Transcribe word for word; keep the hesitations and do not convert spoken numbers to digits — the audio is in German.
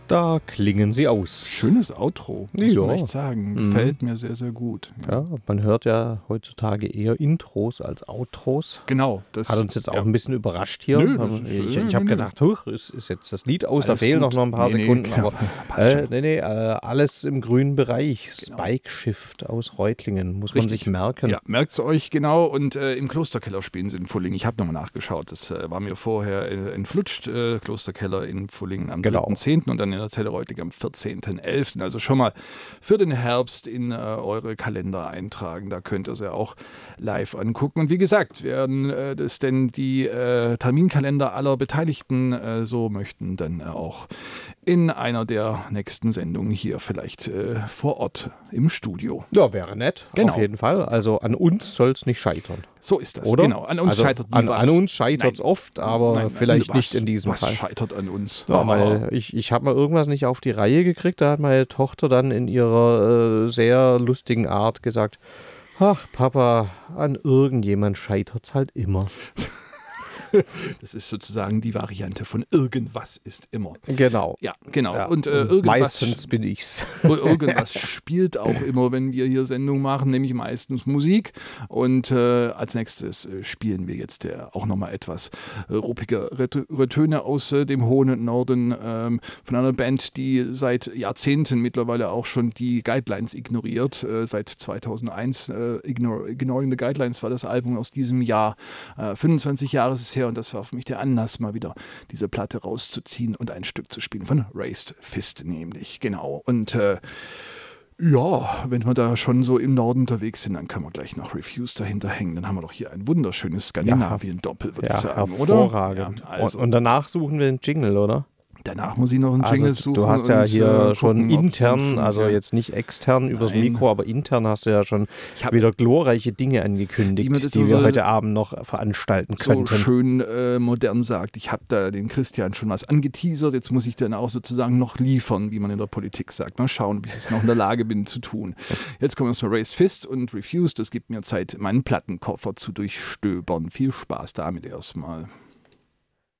Da klingen sie aus. Schönes Outro, muss Ja. man echt sagen. Gefällt mir sehr, sehr gut. Ja, man hört ja heutzutage eher Intros als Outros. Genau. Das Hat uns jetzt auch ja. ein bisschen überrascht hier. Nö, das ist- ich nö, ich habe nö, gedacht, huch, ist, ist jetzt das Lied aus, da Alles fehlen gut. noch, noch ein paar Nee, nee, Sekunden. ja, aber passt äh, schon. nee, nee, äh, alles im grünen Bereich. Genau. Spike Shift aus Reutlingen, muss man Richtig. sich merken. Ja, merkt es euch genau. Und äh, im Klosterkeller spielen sie in Fulling. Ich habe nochmal nachgeschaut. Das äh, war mir vorher äh, entflutscht. Äh, Klosterkeller in Fullingen am Genau. dritten zehnten und dann in der Zelle Reutling am vierzehnten elften Also schon mal für den Herbst in äh, eure Kalender eintragen. Da könnt ihr sie auch live angucken. Und wie gesagt, werden äh, das denn die äh, Terminkalender aller Beteiligten äh, so möchten, dann äh, auch in einer der nächsten Sendungen hier vielleicht äh, vor Ort im Studio. Ja, wäre nett, Genau. auf jeden Fall. Also an uns soll es nicht scheitern. So ist das, Oder? genau. An uns also scheitert nie an, was. an uns scheitert es Nein. oft, aber Nein, nein, vielleicht was, nicht in diesem was Fall. scheitert an uns? Ja, Oh. weil ich, ich habe mal irgendwas nicht auf die Reihe gekriegt. Da hat meine Tochter dann in ihrer äh, sehr lustigen Art gesagt, ach Papa, an irgendjemand scheitert es halt immer. Das ist sozusagen die Variante von irgendwas ist immer. Genau. Ja, genau. Ja, Und äh, und irgendwas, meistens bin ich's. irgendwas spielt auch immer, wenn wir hier Sendungen machen, nämlich meistens Musik. Und äh, als nächstes äh, spielen wir jetzt äh, auch nochmal etwas äh, ruppige Töne aus äh, dem hohen Norden ähm, von einer Band, die seit Jahrzehnten mittlerweile auch schon die Guidelines ignoriert. Äh, seit zweitausendeins, äh, Ignore, Ignoring the Guidelines war das Album aus diesem Jahr. Äh, fünfundzwanzig Jahre ist es her und das war für mich der Anlass, mal wieder diese Platte rauszuziehen und ein Stück zu spielen von Raised Fist nämlich, genau. Und äh, ja, wenn wir da schon so im Norden unterwegs sind, dann können wir gleich noch Refuse dahinter hängen. Dann haben wir doch hier ein wunderschönes Skandinavien-Doppel, würde Ja, ich sagen, hervorragend. oder? Ja, also und, und danach suchen wir den Jingle, oder? danach muss ich noch einen Jingle Also, suchen. du hast ja und, hier äh, schon gucken, ob- intern, also ja. jetzt nicht extern übers Nein. Mikro, aber intern hast du ja schon Ich hab- wieder glorreiche Dinge angekündigt, Wie man das die immer wir so- heute Abend noch veranstalten so könnten. schön äh, modern sagt. Ich habe da den Christian schon was angeteasert, jetzt muss ich dann auch sozusagen noch liefern, wie man in der Politik sagt. Mal schauen, ob ich es noch in der Lage bin zu tun. Jetzt kommen wir erstmal Raised Fist und Refused. Das gibt mir Zeit, meinen Plattenkoffer zu durchstöbern. Viel Spaß damit erstmal.